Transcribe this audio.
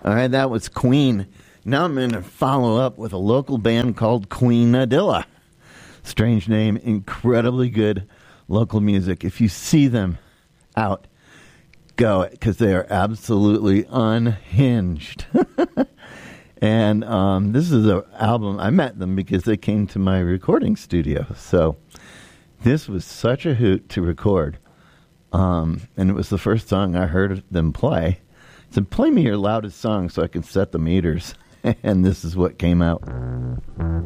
All right, that was Queen. Now I'm going to follow up with a local band called Queenadilla. Strange name, incredibly good local music. If you see them out, go, because they are absolutely unhinged. And this is an album. I met them because they came to my recording studio. So this was such a hoot to record. And it was the first song I heard them play. I said, play me your loudest song so I can set the meters. And this is what came out.